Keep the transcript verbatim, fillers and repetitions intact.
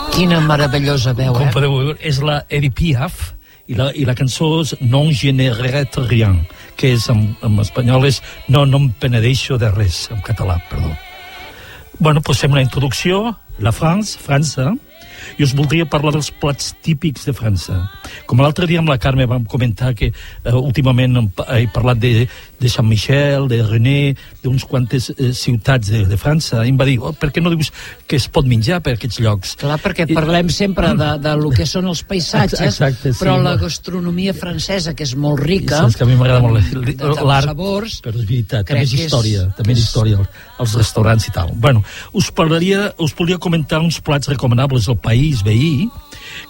Quina meravellosa veu, Com eh? podeu veure, és la Edith Piaf, i la, i la cançó és Non je ne regrette rien, que és, en, en espanyol, és No, no em penedeixo de res, en català, perdó. Bueno, doncs fem una introducció, la France, França, i us voldria parlar dels plats típics de França. Com l'altre dia amb la Carme vam comentar que eh, últimament he parlat de, de Sant Michel, de René, d'uns quantes eh, ciutats de, de França, i em va dir, oh, per què no dius que es pot menjar per aquests llocs? Clar, perquè parlem sempre de, de lo que són els paisatges, exacte, sí, però la no? gastronomia francesa, que és molt rica, és que a mi m'agrada molt l'art, sabors, però és veritat, també és història, és, també és història, els restaurants i tal. Bueno, us parlaria, us volia comentar uns plats recomanables del país veí,